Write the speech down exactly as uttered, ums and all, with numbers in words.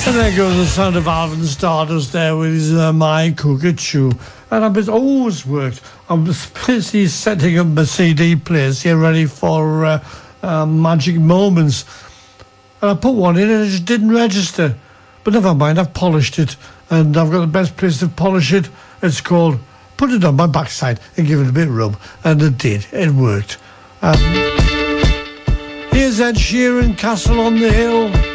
And there goes the sound of Alvin Stardust there with his uh, My Cuckoo. And I've always worked. I'm busy setting up my C D players here ready for uh, uh, Magic Moments. And I put one in and it just didn't register. But never mind, I've polished it. And I've got the best place to polish it. It's called Put It On My Backside and Give It a bit of rub. And it did. It worked. Um, here's Ed Sheeran, Castle on the Hill.